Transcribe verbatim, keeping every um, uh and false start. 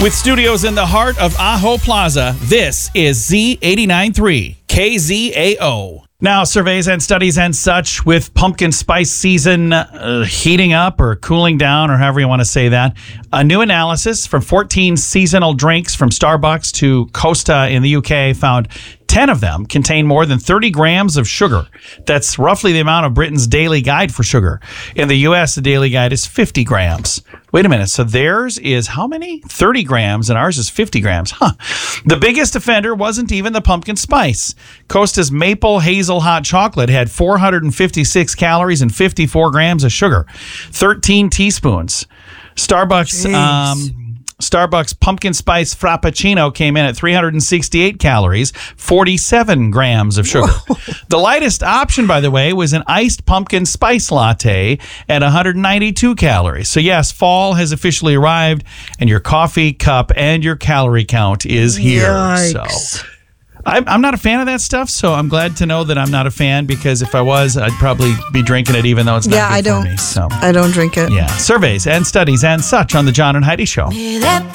With studios in the heart of Ajo Plaza, this is Z eighty-nine point three K Z A O. Now, surveys and studies and such with pumpkin spice season uh, heating up or cooling down, or however you want to say that. A new analysis from fourteen seasonal drinks from Starbucks to Costa in the U K found ten of them contain more than thirty grams of sugar. That's roughly the amount of Britain's daily guide for sugar. In the U S, the daily guide is fifty grams. Wait a minute. So theirs is how many? thirty grams, and ours is fifty grams. Huh. The biggest offender wasn't even the pumpkin spice. Costa's maple hazel hot chocolate had four hundred fifty-six calories and fifty-four grams of sugar. thirteen teaspoons. Starbucks... Jeez. um Starbucks pumpkin spice frappuccino came in at three hundred sixty-eight calories, forty-seven grams of sugar. Whoa. The lightest option, by the way, was an iced pumpkin spice latte at one hundred ninety-two calories. So yes, fall has officially arrived, and your coffee cup and your calorie count is here. Yikes. So I'm I'm not a fan of that stuff, so I'm glad to know that I'm not a fan, because if I was, I'd probably be drinking it even though it's not yeah, good I don't, for me. So I don't drink it. yeah, surveys and studies and such on the John and Heidi Show.